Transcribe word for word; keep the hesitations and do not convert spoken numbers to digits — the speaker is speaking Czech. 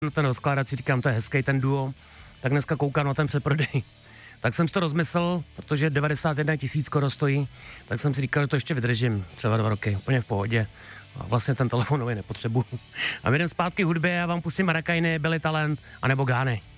na ten rozkládač, říkám, to je hezký ten Duo, tak dneska koukám na ten předprodej. Tak jsem si to rozmyslel, protože devadesát jedna tisíc skoro stojí, tak jsem si říkal, že to ještě vydržím třeba dva roky, úplně v pohodě. A vlastně ten telefon nový nepotřebuju. A jdem zpátky hudbě, já vám pustím Marakainy, Billy Talent, anebo Gány.